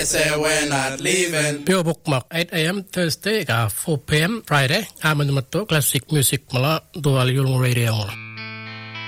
say we're not leaving. Pure bookmark 8 a.m. Thursday 4 p.m. Friday. Aman matto classic music mala dual yung radio mala.